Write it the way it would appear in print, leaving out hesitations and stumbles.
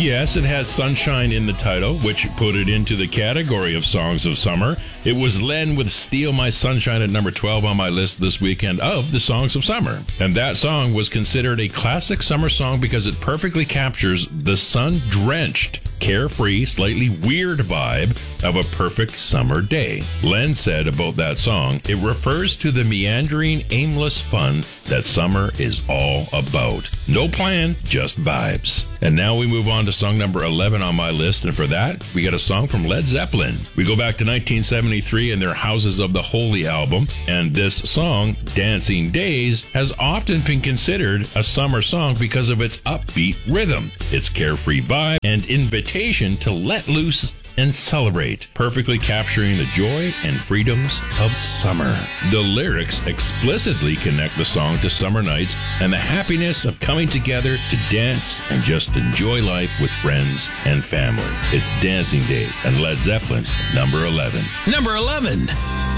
Yes, it has Sunshine in the title, which put it into the category of songs of summer. It was Len with Steal My Sunshine at number 12 on my list this weekend of the songs of summer. And that song was considered a classic summer song because it perfectly captures the sun-drenched, carefree, slightly weird vibe of a perfect summer day. Len said about that song, it refers to the meandering, aimless fun that summer is all about. No plan, just vibes. And now we move on to song number 11 on my list, and for that, we got a song from Led Zeppelin. We go back to 1973 and their Houses of the Holy album, and this song, Dancing Days, has often been considered a summer song because of its upbeat rhythm, its carefree vibe, and invitation to let loose and celebrate, perfectly capturing the joy and freedoms of summer. The lyrics explicitly connect the song to summer nights and the happiness of coming together to dance and just enjoy life with friends and family. It's Dancing Days and Led Zeppelin, number 11. Number 11.